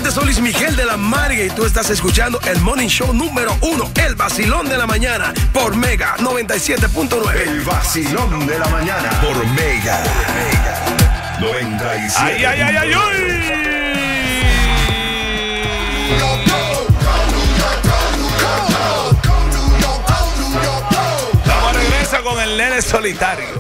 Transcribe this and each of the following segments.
oyentes, soy Luis Miguel de la Marga y tú estás escuchando el Morning Show número 1, El Vacilón de la Mañana, por Mega 97.9. El Vacilón de la Mañana, por Mega 97. ¡Ay, ay, ay, ay, ay! Vamos a regresar con el nene solitario.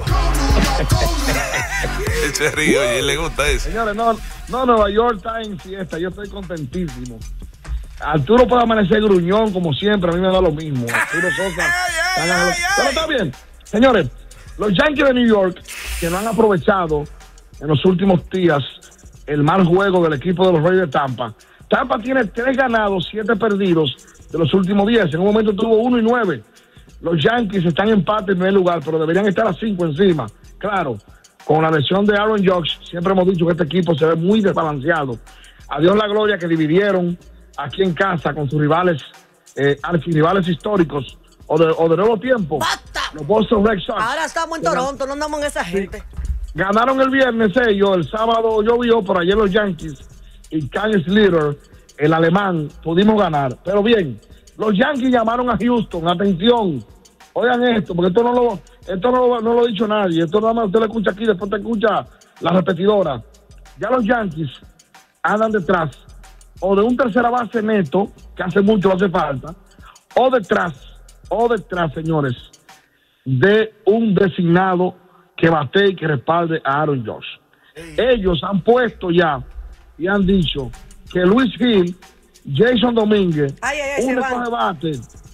Se ríe, oye, le gusta eso. Señores, no, Nueva York está en fiesta, yo estoy contentísimo. Arturo puede amanecer gruñón como siempre, a mí me da lo mismo. Arturo Sosa. Pero está bien. Señores, los Yankees de New York, que no han aprovechado en los últimos días el mal juego del equipo de los Reyes de Tampa. Tampa tiene 3 ganados, 7 perdidos de los últimos 10. En un momento tuvo 1-9. Los Yankees están en empate en primer lugar, pero deberían estar a 5 encima. Claro, con la lesión de Aaron Judge, siempre hemos dicho que este equipo se ve muy desbalanceado. A Dios la gloria que dividieron aquí en casa con sus rivales, archirrivales históricos o de nuevo tiempo. ¡Basta! Los Boston Red Sox. Ahora estamos en Toronto, no andamos en esa gente. Ganaron el viernes ellos, el sábado llovió, pero ayer los Yankees y Kyle Slater, el alemán, pudimos ganar. Pero bien, los Yankees llamaron a Houston, atención, oigan esto, porque esto no lo ha dicho nadie, esto nada más usted lo escucha aquí, después te escucha la repetidora. Ya los Yankees andan detrás o de un tercera base neto, que hace mucho hace falta, o detrás, señores, de un designado que bate y que respalde a Aaron Judge. Ellos han puesto ya y han dicho que Luis Gil, Jason Domínguez, un de bate,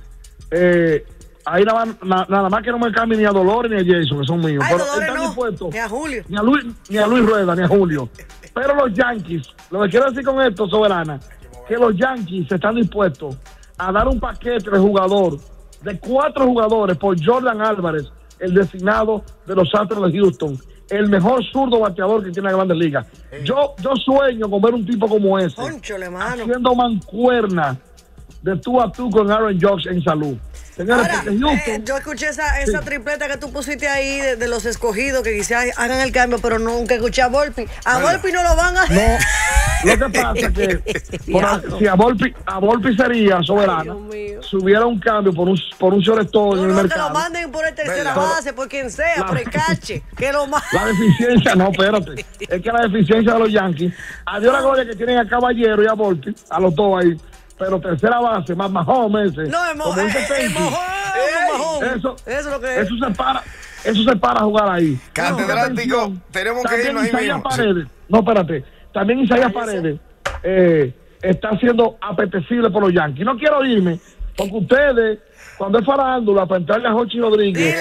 ahí nada más que no me cambie ni a Dolores ni a Jason, que son míos. Ay, pero Dolores están no, dispuestos, ni a Julio. Ni a Luis Rueda, ni a Julio. Pero los Yankees, lo que quiero decir con esto, Soberana, que los Yankees están dispuestos a dar un paquete de jugador, de 4 jugadores por Jordan Álvarez, el designado de los Astros de Houston, el mejor zurdo bateador que tiene la Grandes Ligas. Yo sueño con ver un tipo como ese, Cónchole, mano, haciendo mancuerna de tú a tú con Aaron Judge en salud. Señores, ahora, porque Houston, yo escuché esa tripleta que tú pusiste ahí de los escogidos que quizás hagan el cambio, pero nunca escuché a Volpi. A Volpi no lo van a hacer. No, lo que pasa es que si a Volpi sería Soberana, si hubiera un cambio por un shortstop en el mercado. Que lo manden por el tercera base, por quien sea, por el cache. Que lo manden. La deficiencia, no, espérate. Es que la deficiencia de los Yankees, a Dios la gloria que tienen a Caballero y a Volpi, a los dos ahí. Pero tercera base, más Mahomes ese. No, es Mahomes. Eso es lo que es. Eso se para a jugar ahí. Catedrático, tenemos que irnos ahí mismo. Paredes, no, espérate. También Isaías Paredes está siendo apetecible por los Yankees. No quiero irme, porque ustedes, cuando es farándula, para entrarle a Jochi Rodríguez.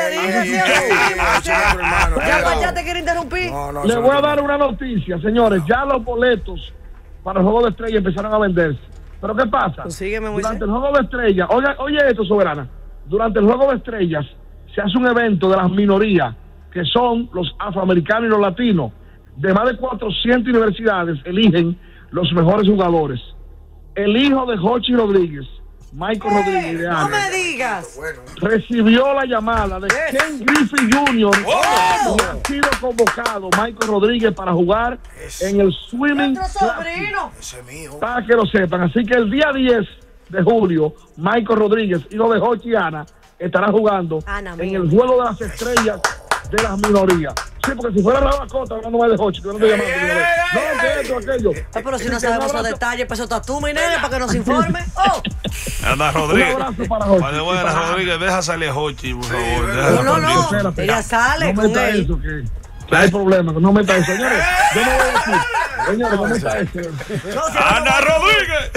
Ya te quiero interrumpir. Le voy a dar una noticia, señores. Ya los boletos para el Juego de Estrellas empezaron a venderse. ¿Pero qué pasa? Durante el Juego de Estrellas, oye esto, Soberana, durante el Juego de Estrellas se hace un evento de las minorías, que son los afroamericanos y los latinos. De más de 400 universidades eligen los mejores jugadores. El hijo de Jochi Rodríguez, Michael Rodríguez de no me digas. Recibió la llamada de Ken Griffey Jr. y ha sido convocado Michael Rodríguez para jugar en el Swimming Classic, para que lo sepan. Así que el día 10 de julio, Michael Rodríguez, hijo de Jochi y Ana, estará jugando en el Juego de las Estrellas de las minorías. Sí, porque si fuera la Bacota, hablando más de Jochi, no te llamando. No, que esto, aquello. Pero si no sabemos esos detalles, pues eso está tú, mi nene, para que nos informe. Anda, Rodríguez. Un abrazo para Jochi. Rodríguez, deja salir a Jochi, por favor. No. Ella sale con él. Eso, que hay problema, no meta eso. Señores, yo no voy a decir. Señores, no meta eso. ¡Ana Rodríguez!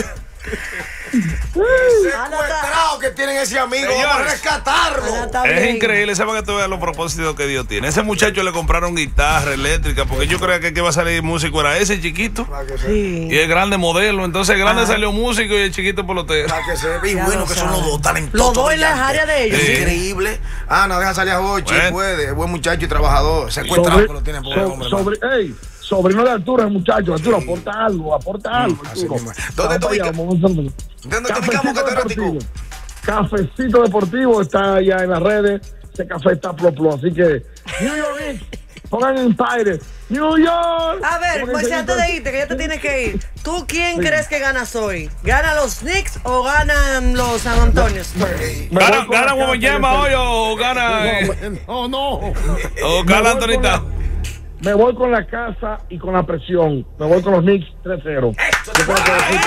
Secuestrado que tienen ese amigo, vamos a rescatarlo. Es increíble, ¿sabes que tú veas los propósitos que Dios tiene? Ese muchacho le compraron guitarra eléctrica, porque yo creía que el que iba a salir músico era ese chiquito. Sí. Y el grande modelo, entonces el grande salió músico y el chiquito pelotero. Para que se ve y bueno que son los dos talentosos. Los dos en las áreas de ellos. Es increíble. No deja salir a Jochi, puede, es buen muchacho y trabajador. Secuestrado que lo tienen por el hombre. Sobrino de Arturo, el muchacho. Arturo, aporta algo. ¿Dónde te ubicamos, catedrático? Cafecito Deportivo está allá en las redes. Ese café está ploplo. Así que, New York Knicks, Pongan Empire. New York. A ver, pues antes de irte, que ya te tienes que ir. ¿Tú quién crees que ganas hoy? ¿Ganan los Knicks o ganan los San Antonios? ¿Gana Wembanyama hoy o gana... No. O gana Anthony Towns? Me voy con la casa y con la presión. Me voy con los Knicks 3-0.